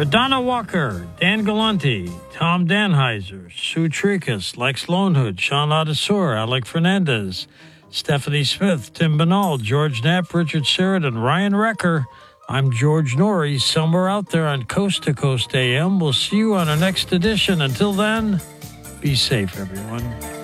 Radonna Walker, Dan Galante, Tom Danheiser, Sue Tricus, Lex Lonehood, Sean Adesor, Alec Fernandez, Stephanie Smith, Tim Banal, George Knapp, Richard Sheridan, Ryan Recker. I'm George Norrie, somewhere out there on Coast to Coast AM. We'll see you on our next edition. Until then, be safe, everyone.